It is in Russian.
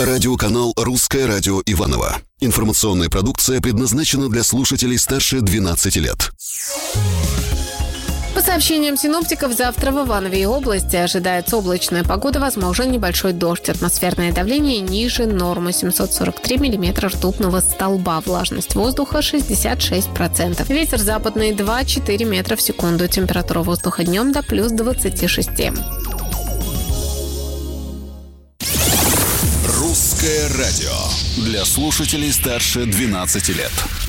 Радиоканал «Русское радио Иваново». Информационная продукция предназначена для слушателей старше 12 лет. По сообщениям синоптиков, завтра в Иванове и области ожидается облачная погода, возможен небольшой дождь. Атмосферное давление ниже нормы 743 миллиметра ртутного столба. Влажность воздуха 66%. Ветер западный 2-4 метра в секунду. Температура воздуха днем до плюс 26. «Русское радио» для слушателей старше 12 лет.